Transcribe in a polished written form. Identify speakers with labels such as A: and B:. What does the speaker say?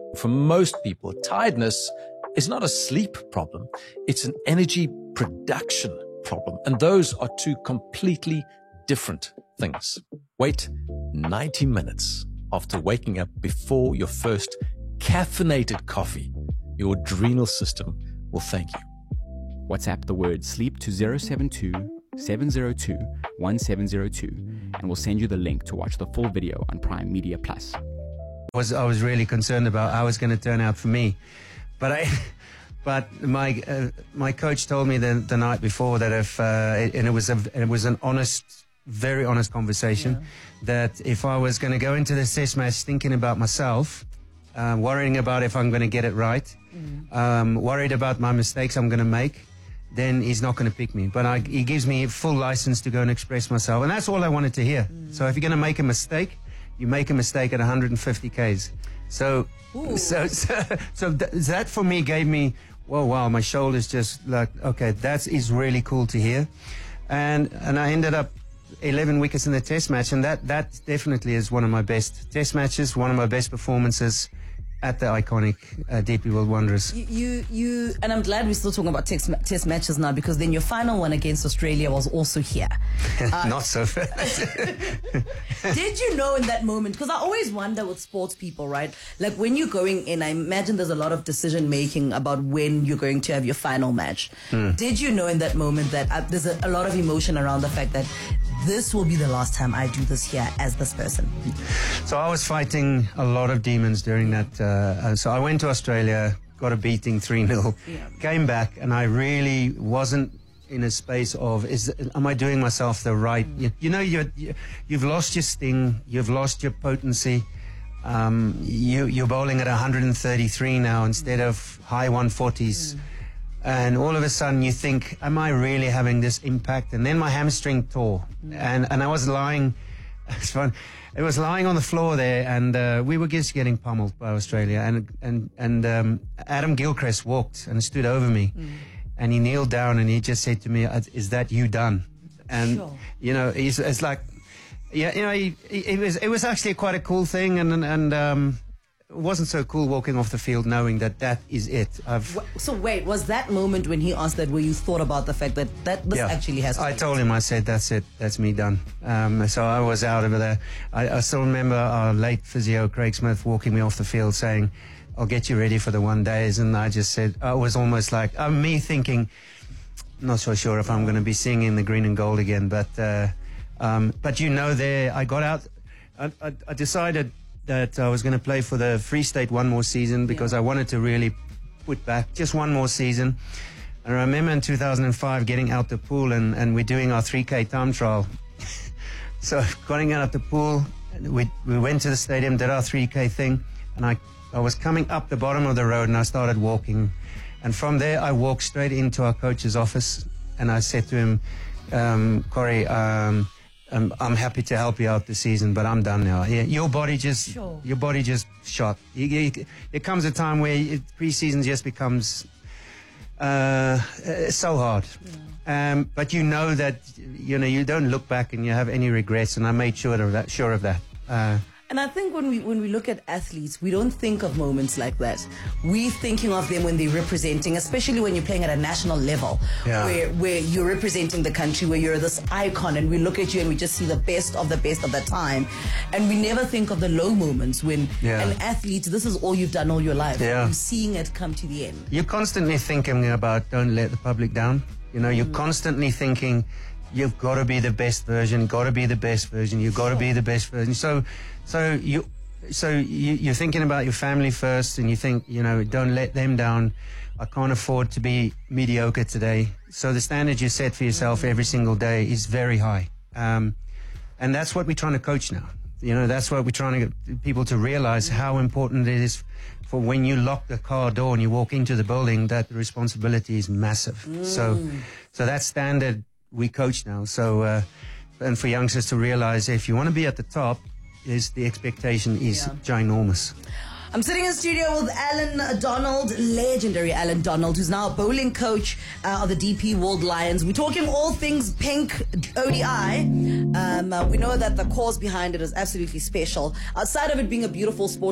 A: For most people, tiredness is not a sleep problem. It's an energy production problem. And those are two completely different things. Wait 90 minutes after waking up before your first caffeinated coffee. Your adrenal system will thank you.
B: WhatsApp the word sleep to 072 702 1702 and we'll send you the link to watch the full video on Prime Media Plus.
C: I was really concerned about how it was going to turn out for me, but my coach told me the night before that it was an honest, very honest conversation, that if I was going to go into this test match thinking about myself, worrying about if I'm going to get it right, worried about my mistakes I'm going to make, then he's not going to pick me. But he gives me full license to go and express myself, and that's all I wanted to hear. So if you're going to make a mistake, you make a mistake at 150 Ks. So that for me gave me, whoa, wow, my shoulders just like, okay, that is really cool to hear. And I ended up 11 wickets in the test match, and that definitely is one of my best test matches, one of my best performances at the iconic DP World Wanderers.
D: You and I'm glad we're still talking about test matches now, because then your final one against Australia was also here.
C: Not so fast.
D: Did you know in that moment, because I always wonder with sports people, right? Like when you're going in, I imagine there's a lot of decision making about when you're going to have your final match. Did you know in that moment that there's a lot of emotion around the fact that this will be the last time I do this here as this person?
C: So I was fighting a lot of demons during that. So I went to Australia, got a beating 3-0, came back, and I really wasn't in a space of, am I doing myself the right? You know, you've lost your sting, you've lost your potency. You're bowling at 133 now instead of high 140s. And all of a sudden you think, am I really having this impact? And then my hamstring tore, and I was lying. It's fun. It was lying on the floor there, and we were just getting pummeled by Australia. And Adam Gilchrist walked and stood over me, and he kneeled down and he just said to me, "Is that you done?" And you know, it's like, yeah, you know, it was actually quite a cool thing, and it wasn't so cool walking off the field knowing that is it.
D: So wait, was that moment when he asked that where you thought about the fact that this actually has to
C: I told him, I said, that's it, that's me done. So I was out of there. I still remember our late physio, Craig Smith, walking me off the field saying, I'll get you ready for the 1 days. And I just said, I was almost like, me thinking, not so sure if I'm going to be singing the green and gold again. But you know, there, I got out, I decided that I was going to play for the Free State one more season because I wanted to really put back just one more season. And I remember in 2005 getting out the pool and we're doing our 3K time trial. So getting out the pool, we went to the stadium, did our 3K thing, and I was coming up the bottom of the road and I started walking. And from there I walked straight into our coach's office and I said to him, Corey, I'm happy to help you out this season, but I'm done now. Yeah, your body just shot. There comes a time where pre-season just becomes so hard. But you know that you don't look back and you have any regrets. And I made sure of that.
D: And I think when we look at athletes, we don't think of moments like that. We're thinking of them when they're representing, especially when you're playing at a national level, where you're representing the country, where you're this icon, and we look at you and we just see the best of the time. And we never think of the low moments when an athlete, this is all you've done all your life. You're seeing it come to the end.
C: You're constantly thinking about don't let the public down. You know, you're constantly thinking, you've got to be the best version, got to be the best version, you've got to be the best version. So you're thinking about your family first, and you think, don't let them down. I can't afford to be mediocre today. So the standard you set for yourself every single day is very high. And that's what we're trying to coach now. That's what we're trying to get people to realize, how important it is for when you lock the car door and you walk into the building, that the responsibility is massive. So that standard we coach now. So, and for youngsters to realize, if you want to be at the top, the expectation is ginormous.
D: I'm sitting in studio with Alan Donald, legendary Alan Donald, who's now a bowling coach of the DP World Lions. We're talking all things pink ODI. We know that the cause behind it is absolutely special. Outside of it being a beautiful sport,